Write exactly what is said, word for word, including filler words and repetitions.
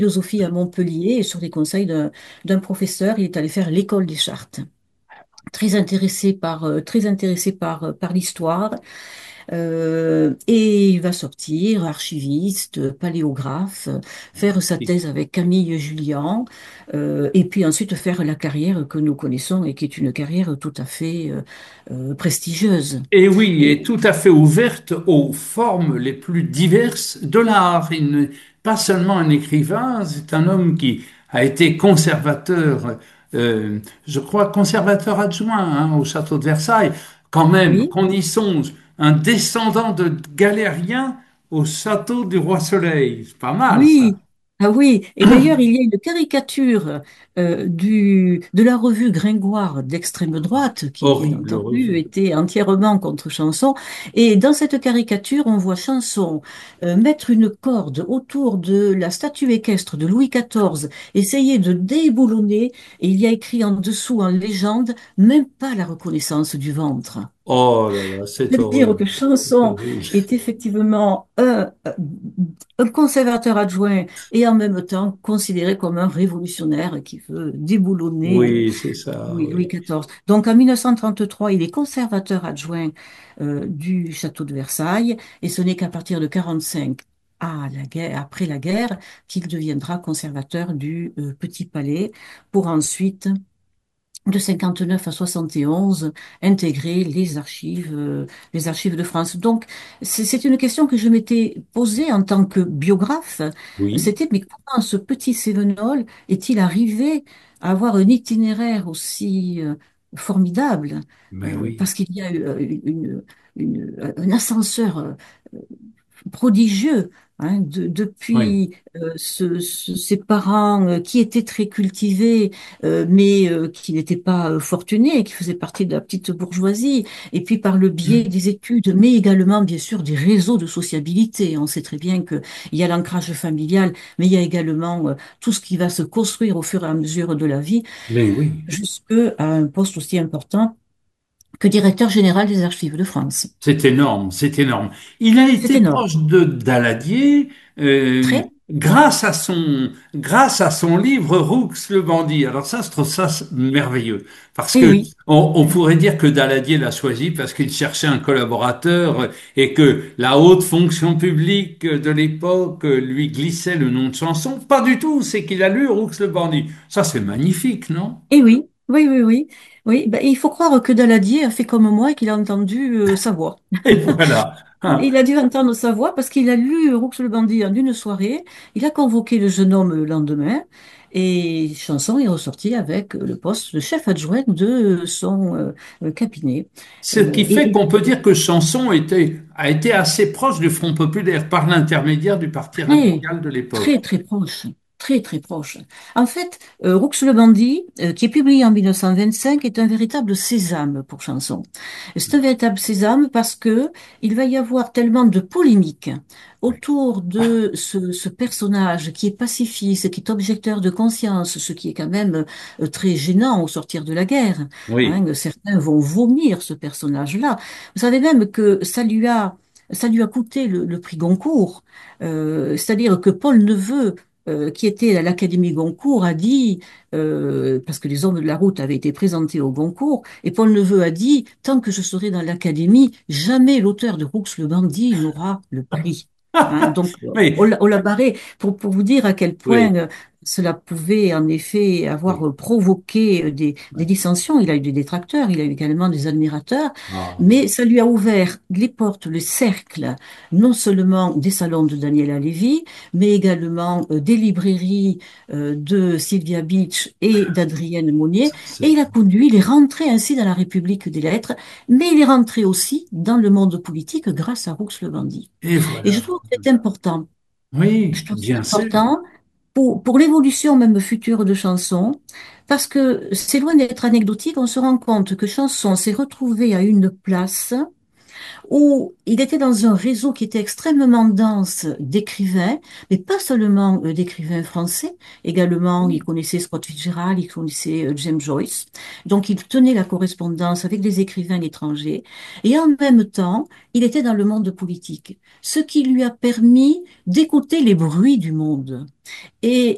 philosophie à Montpellier et sur les conseils d'un d'un professeur, il est allé faire l'école des chartes. Très intéressé par, euh, très intéressé par, euh, par l'histoire. Euh, et il va sortir archiviste, paléographe, faire sa thèse avec Camille Jullian, euh, et puis ensuite faire la carrière que nous connaissons et qui est une carrière tout à fait euh, euh, prestigieuse. Et oui, Et est tout à fait ouverte aux formes les plus diverses de l'art. Il n'est pas seulement un écrivain, c'est un homme qui a été conservateur, euh, je crois conservateur adjoint hein, au château de Versailles. Quand même, oui, qu'on y songe, un descendant de galérien au château du Roi Soleil. C'est pas mal, ça. oui, ah oui. Et d'ailleurs, il y a une caricature euh, du, de la revue Gringoire d'extrême droite, qui bien Horrible entendu revue. était entièrement contre Chanson. Et dans cette caricature, on voit Chanson euh, mettre une corde autour de la statue équestre de Louis quatorze, essayer de déboulonner, et il y a écrit en dessous en légende, même pas la reconnaissance du ventre. Oh là là, c'est C'est-à-dire horrible. que C'est Chanson horrible. est effectivement un, un conservateur adjoint et en même temps considéré comme un révolutionnaire qui veut déboulonner euh, Oui, c'est ça, Louis, Louis oui. quatorze. Donc en mille neuf cent trente-trois, il est conservateur adjoint euh, du château de Versailles et ce n'est qu'à partir de quarante-cinq, à la guerre, après la guerre, qu'il deviendra conservateur du euh, Petit Palais pour ensuite de cinquante-neuf à soixante et onze, intégrer les archives, euh, les archives de France. Donc, c'est c'est une question que je m'étais posée en tant que biographe. Oui, C'était, mais comment ce petit Cévenol est-il arrivé à avoir un itinéraire aussi euh, formidable? mais Euh, oui. parce qu'il y a eu euh, une, une- un ascenseur euh, prodigieux. Hein, de- Oui. depuis euh, ce- ce- ses parents euh, qui étaient très cultivés, euh, mais euh, qui n'étaient pas euh, fortunés, qui faisaient partie de la petite bourgeoisie, et puis par le biais des études, mais également bien sûr des réseaux de sociabilité. On sait très bien qu'il y a l'ancrage familial, mais il y a également euh, tout ce qui va se construire au fur et à mesure de la vie, Mais oui, jusqu'à un poste aussi important que directeur général des Archives de France. c'est énorme, c'est énorme. Il a C'est été énorme. proche de Daladier euh, Très. grâce à son, grâce à son livre Roux le bandit. Alors ça, je trouve ça merveilleux. Parce Eh que oui. on, on pourrait dire que Daladier l'a choisi parce qu'il cherchait un collaborateur et que la haute fonction publique de l'époque lui glissait le nom de chanson. Pas du tout, c'est qu'il a lu Roux le bandit. Ça, c'est magnifique, non? Et oui, oui, oui, oui. Oui, ben, il faut croire que Daladier a fait comme moi et qu'il a entendu euh, sa voix. Et voilà. Hein. Il a dû entendre sa voix parce qu'il a lu Roux le bandit en une soirée. Il a convoqué le jeune homme le lendemain et Chanson est ressorti avec le poste de chef adjoint de son euh, euh, cabinet. Ce qui Euh, fait et, qu'on peut dire que Chanson était, a été assez proche du Front populaire par l'intermédiaire du Parti Très, radical de l'époque. très, très proche. Très, très proche. En fait, euh, Roux le bandit, euh, qui est publié en mille neuf cent vingt-cinq, est un véritable sésame pour Chanson. C'est un véritable sésame parce que il va y avoir tellement de polémiques autour de ce, ce personnage qui est pacifiste, qui est objecteur de conscience, ce qui est quand même euh, très gênant au sortir de la guerre. Oui. Hein. Certains vont vomir ce personnage-là. Vous savez même que ça lui a, ça lui a coûté le, le prix Goncourt. Euh, c'est-à-dire que Paul Neveu, euh, qui était à l'Académie Goncourt, a dit, euh, parce que les Hommes de la route avaient été présentés au Goncourt, et Paul Neveu a dit, tant que je serai dans l'Académie, jamais l'auteur de Roux le bandit n'aura le prix. Hein, donc, on Mais l'a on l'a barré pour, pour vous dire à quel point oui, euh, cela pouvait en effet avoir oui. euh, provoqué euh, des, des Ouais. dissensions. Il a eu des détracteurs, il a eu également des admirateurs, Ah, mais ça lui a ouvert les portes, le cercle non seulement des salons de Daniela Lévy, mais également euh, des librairies euh, de Sylvia Beach et d'Adrienne Monnier. Et c'est- il a conduit, il est rentré ainsi dans la République des Lettres, mais il est rentré aussi dans le monde politique grâce à Roux le bandit. et Et je voilà. trouve que c'est important. Je Oui, trouve que c'est bien sûr. important pour, pour l'évolution même future de Chanson, parce que c'est loin d'être anecdotique, on se rend compte que Chanson s'est retrouvé à une place où il était dans un réseau qui était extrêmement dense d'écrivains, mais pas seulement euh, d'écrivains français, également il connaissait Scott Fitzgerald, il connaissait euh, James Joyce, donc il tenait la correspondance avec des écrivains étrangers, et en même temps, il était dans le monde politique, ce qui lui a permis d'écouter les bruits du monde. Et